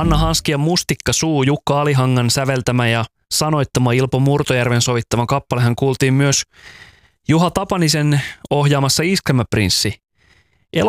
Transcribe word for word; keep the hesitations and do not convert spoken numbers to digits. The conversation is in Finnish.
Anna Hanski ja Mustikka suu, Jukka Alihangan säveltämä ja sanoittama, Ilpo Murtojärven sovittama kappalehan kuultiin myös Juha Tapanisen ohjaamassa Iskelmäprinssi